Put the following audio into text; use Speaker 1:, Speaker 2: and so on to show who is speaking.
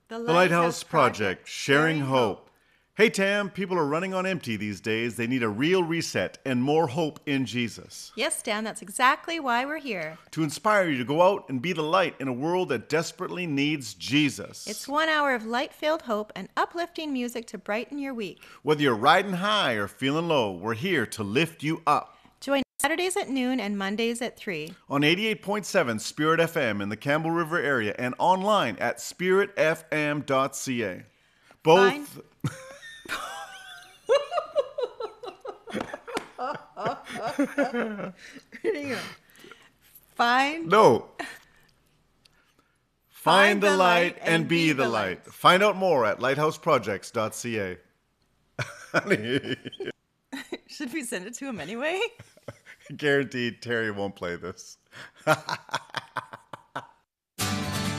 Speaker 1: The
Speaker 2: The Lighthouse Project,
Speaker 1: sharing
Speaker 2: sharing hope. Hey Tam, people are running on empty these days. They need a real reset and more hope in Jesus.
Speaker 1: Yes, Dan, that's exactly why we're here.
Speaker 2: To inspire you to go out and be the light in a world that desperately needs Jesus.
Speaker 1: It's 1 hour of light-filled hope and uplifting music to brighten your week.
Speaker 2: Whether you're riding high or feeling low, we're here to lift you up.
Speaker 1: Join Saturdays at noon and Mondays at 3.
Speaker 2: On 88.7 Spirit FM in the Campbell River area and online at spiritfm.ca. Both...
Speaker 1: Find
Speaker 2: No. Find the light and be the light. Find out more at lighthouseprojects.ca.
Speaker 1: Should we send it to him anyway?
Speaker 2: Guaranteed Terry won't play this.